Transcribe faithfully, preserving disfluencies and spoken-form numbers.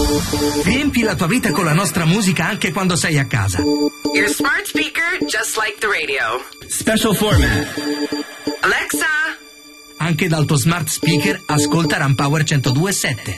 Riempi la tua vita con la nostra musica anche quando sei a casa. Your smart speaker, just like the radio. Special format. Alexa! Anche dal tuo smart speaker ascolta Rampower centodue e sette.